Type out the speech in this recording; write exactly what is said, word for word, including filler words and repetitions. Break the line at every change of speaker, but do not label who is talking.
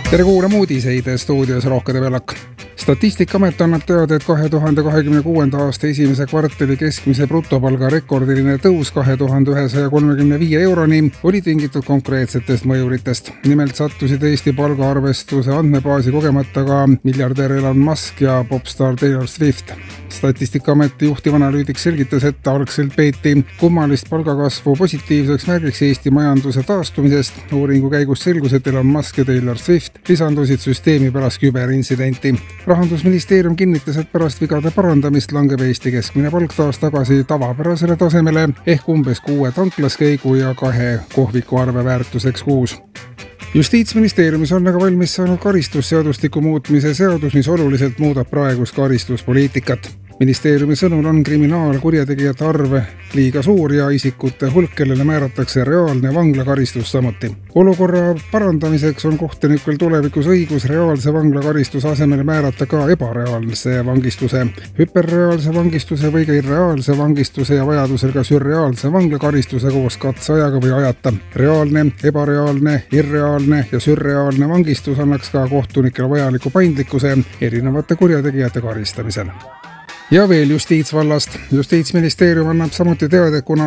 Tere kuulama uudiseid stuudios Rohke Debelak. Statistikaamet annab teada, et kahe tuhande kahekümne kuuenda aasta esimese kvartali keskmise brutopalga rekordiline tõus kahe tuhande ühesaja kolmekümne viie euroni oli tingitud konkreetsetest mõjuritest. Nimelt sattusid Eesti palgaarvestuse andmebaasi kogemata ka miljardär Elon Musk ja popstar Taylor Swift. Statistikaameti juhtiv analüütik selgitas, et algselt peeti kummalist palgakasvu positiivseks märgiks Eesti majanduse taastumisest. Uuringu käigus selgus, et Elon Musk ja Taylor Swift lisandusid süsteemi pärast küberinsidenti. Rahandusministeerium kinnitas, et pärast vigade parandamist langeb Eesti keskmine palk taas tagasi tavapärasele tasemele ehk umbes kuue tanklaskäigu ja kahe kohviku arve väärtuseks kuus. Justiitsministeeriumis on aga valmis saanud karistusseadustiku muutmise seadus, mis oluliselt muudab praegust karistuspoliitikat. Ministeeriumi sõnul on kriminaalkurjategijate arv liiga suur ja isikute hulk, kellele määratakse reaalne vanglakaristus samuti. Olukorra parandamiseks on kohtunikel tulevikus õigus reaalse vanglakaristuse asemel määrata ka ebareaalse vangistuse, hüperreaalse vangistuse või ka irreaalse vangistuse ja vajadusel ka sürreaalse vanglakaristuse koos katseajaga või ajata. Reaalne, ebareaalne, irreaalne ja sürreaalne vangistus annaks ka kohtunikele vajaliku paindlikkuse erinevate kurjategijate karistamisel. Ja veel justiitsvallast. Justiitsministeerium annab samuti teada, kuna